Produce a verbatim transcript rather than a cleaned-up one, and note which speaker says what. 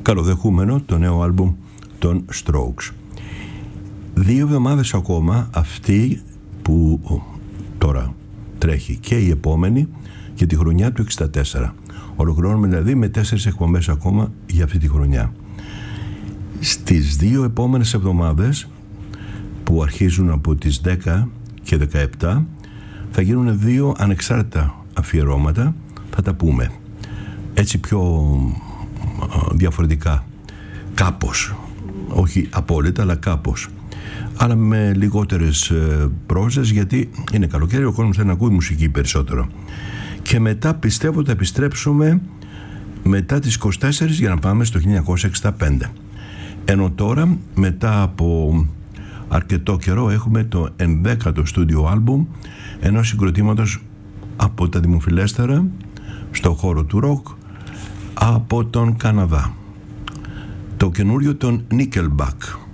Speaker 1: καλοδεχούμενο το νέο άλμπουμ των Strokes. Δύο εβδομάδες ακόμα, αυτή που τώρα τρέχει και η επόμενη και τη χρονιά του εξήντα τέσσερα. Ολοκληρώνουμε δηλαδή με τέσσερις εκπομπές ακόμα για αυτή τη χρονιά. Στις δύο επόμενες εβδομάδες, που αρχίζουν από τις δέκα και δεκαεπτά, θα γίνουν δύο ανεξάρτητα αφιερώματα. Θα τα πούμε έτσι πιο διαφορετικά, κάπως, όχι απόλυτα αλλά κάπως, αλλά με λιγότερες πρόζες, γιατί είναι καλοκαίρι, ο κόσμος θέλει να ακούει μουσική περισσότερο. Και μετά πιστεύω θα επιστρέψουμε μετά τις είκοσι τέσσερις για να πάμε στο χίλια εννιακόσια εξήντα πέντε. Ενώ τώρα, μετά από αρκετό καιρό, έχουμε το ενδέκατο στούντιο άλμπουμ ενός συγκροτήματος από τα δημοφιλέστερα στο χώρο του ροκ από τον Καναδά. Το καινούριο των Nickelback.